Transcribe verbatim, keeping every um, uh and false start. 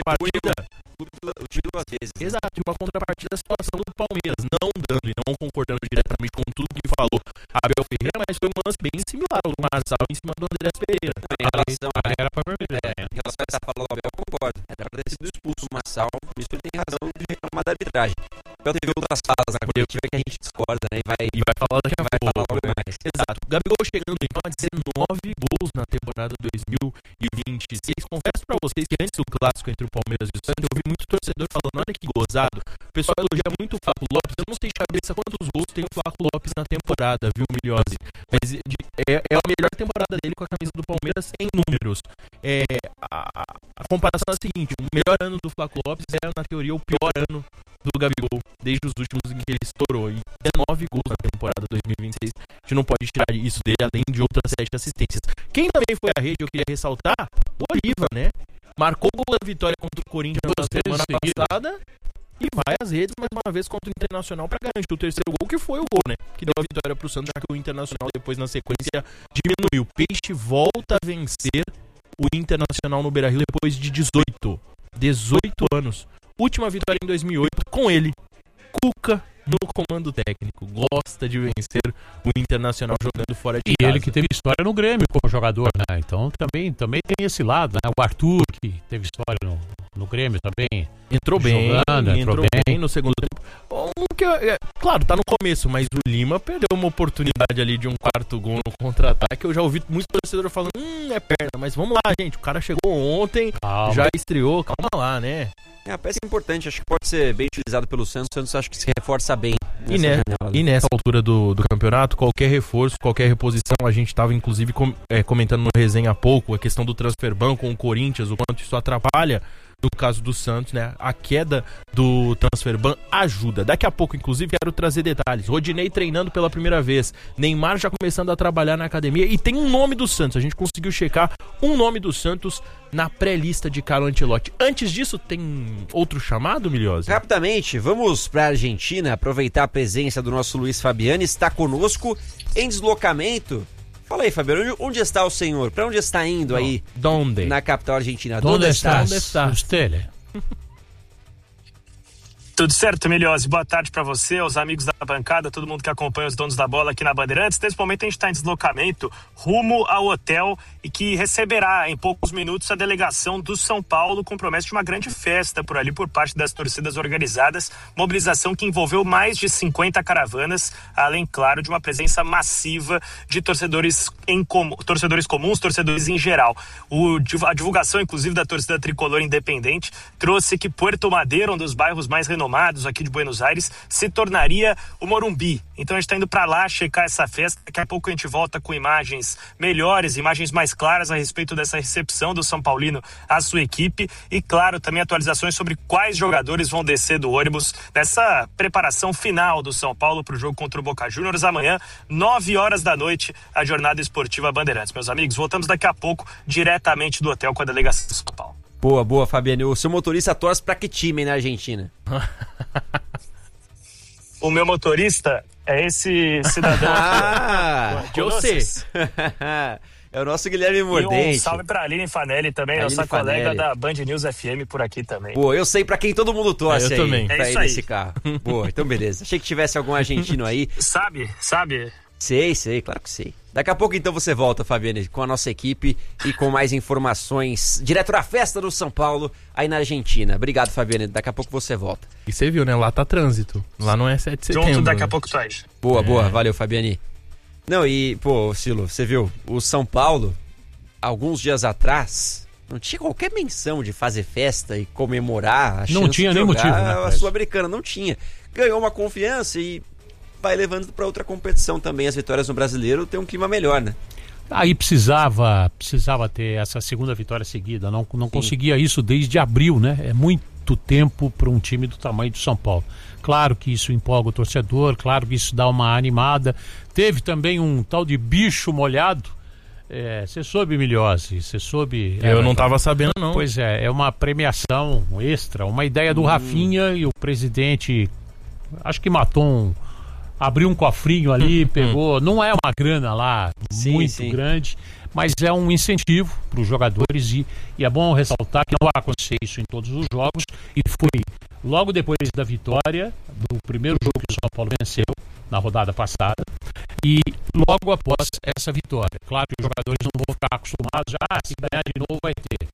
contrapartida. O time duas vezes. Exato, uma contrapartida da situação do Palmeiras, não dando e não concordando diretamente com tudo que falou Abel Ferreira, mas foi um lance bem similar ao do Marçal em cima do Andrés Pereira. Em relação a, era pra vermelho, é, em relação a essa fala do Abel, eu concordo. Era pra ter sido expulso o Marçal, por isso ele tem razão de reclamar da arbitragem. O Abel teve outras falas na coletiva que a gente discorda, né? E vai, e vai falar daqui a vai pouco. Falar mais. Exato. O Gabigol chegando então a dezenove gols na temporada dois mil e vinte e seis. Confesso pra vocês que antes do clássico entre o Palmeiras e o Santos, eu vi muito torcedor falando, olha que gozado. O pessoal elogia muito o Flaco Lopes. Eu não sei de cabeça quantos gols tem o Flaco Lopes na temporada, viu, Milhose? Mas é, é a melhor temporada dele com a camisa do Palmeiras em números. É, a, a comparação é a seguinte: o melhor ano do Flaco Lopes era, na teoria, o pior ano do Gabigol, desde os últimos em que ele estourou. E dezenove gols na temporada dois mil e vinte e seis. A gente não pode tirar isso dele, além de outras sete assistências. Quem também foi à rede, eu queria ressaltar, o Oliva, né? Marcou o gol da vitória contra o Corinthians na semana passada e vai às redes mais uma vez contra o Internacional para garantir o terceiro gol, que foi o gol, né? Que deu a vitória para o Santos, já que o Internacional depois na sequência diminuiu. O Peixe volta a vencer o Internacional no Beira-Rio depois de dezoito anos. Última vitória em dois mil e oito com ele, Cuca, no comando técnico. Gosta de vencer o Internacional jogando fora de e casa. E ele que teve história no Grêmio como jogador, né? Então também, também tem esse lado, né? O Arthur, que teve história no, no Grêmio também. Entrou bem, jogando, entrou, entrou bem. bem no segundo tempo. Bom, que, é, claro, tá no começo, mas o Lima perdeu uma oportunidade ali de um quarto gol no contra-ataque. Eu já ouvi muito torcedor falando, hum, é perna, mas vamos lá, gente. O cara chegou ontem, calma. Já estreou, calma lá, né? É uma peça importante, acho que pode ser bem utilizado pelo Santos. O Santos acho que se reforça bem. E, né, janela, né? E nessa altura do, do campeonato, qualquer reforço, qualquer reposição, a gente estava inclusive com, é, comentando no resenha há pouco a questão do transfer ban com o Corinthians, o quanto isso atrapalha. No caso do Santos, né? A queda do transfer ban ajuda. Daqui a pouco, inclusive, quero trazer detalhes. Rodinei treinando pela primeira vez. Neymar já começando a trabalhar na academia. E tem um nome do Santos. A gente conseguiu checar um nome do Santos na pré-lista de Carlo Ancelotti. Antes disso, tem outro chamado, Milhose? Rapidamente, vamos para a Argentina. Aproveitar a presença do nosso Luiz Fabiani. Está conosco em deslocamento. Fala aí, Fabiano, onde está o senhor? Para onde está indo aí? Donde? Na capital argentina. Onde está? Onde está? Usted? Tudo certo, Milhose? Boa tarde para você, aos amigos da bancada, todo mundo que acompanha os donos da bola aqui na Bandeirantes. Nesse momento a gente está em deslocamento rumo ao hotel e que receberá em poucos minutos a delegação do São Paulo, com promessa de uma grande festa por ali por parte das torcidas organizadas, mobilização que envolveu mais de cinquenta caravanas, além, claro, de uma presença massiva de torcedores, em com... torcedores comuns, torcedores em geral. O... A divulgação, inclusive, da torcida tricolor independente trouxe que Puerto Madeira, um dos bairros mais renomados aqui de Buenos Aires, se tornaria o Morumbi. Então a gente está indo para lá checar essa festa. Daqui a pouco a gente volta com imagens melhores, imagens mais claras a respeito dessa recepção do São Paulino à sua equipe e, claro, também atualizações sobre quais jogadores vão descer do ônibus nessa preparação final do São Paulo para o jogo contra o Boca Juniors amanhã, nove horas da noite, a jornada esportiva Bandeirantes. Meus amigos, voltamos daqui a pouco diretamente do hotel com a delegação do São Paulo. Boa, boa, Fabiano. O seu motorista torce pra que time na Argentina? O meu motorista é esse cidadão ah, aqui, ó. É o nosso Guilherme Mordente. E um salve pra Aline Fanelli também, Aline nossa Fanelli. Colega da Band News F M por aqui também. Boa, eu sei pra quem todo mundo torce é, eu aí, também. pra é ir aí. nesse carro. Boa, então beleza. Achei que tivesse algum argentino aí. Sabe, sabe... Sei, sei, claro que sei. Daqui a pouco então você volta, Fabiane, com a nossa equipe e com mais informações direto da festa do São Paulo aí na Argentina. Obrigado, Fabiane. Daqui a pouco você volta. E você viu, né? Lá tá trânsito. Lá não é sete de setembro. Junto, daqui né? a pouco tu acha. Boa, É. boa. Valeu, Fabiane. Não, e, pô, Silo, você viu? O São Paulo, alguns dias atrás, não tinha qualquer menção de fazer festa e comemorar a Não chance tinha de nem jogar motivo, né, a Fred? Sul-Americana. Não tinha. Ganhou uma confiança e vai levando para outra competição também. As vitórias no Brasileiro tem um clima melhor, né? Aí precisava, precisava ter essa segunda vitória seguida. Não, não conseguia isso desde abril, né? É muito tempo para um time do tamanho do São Paulo. Claro que isso empolga o torcedor, claro que isso dá uma animada. Teve também um tal de bicho molhado. Você é, soube, Milhose? Você soube? Eu é, não tava sabendo, não. Pois é, é uma premiação extra, uma ideia do hum. Rafinha, e o presidente, acho que matou um... Abriu um cofrinho ali, pegou... Não é uma grana lá sim, muito sim. grande, mas é um incentivo para os jogadores e, e é bom ressaltar que não vai acontecer isso em todos os jogos e foi logo depois da vitória do primeiro jogo que o São Paulo venceu na rodada passada e logo após essa vitória. Claro que os jogadores não vão ficar acostumados, ah, se ganhar de novo vai ter.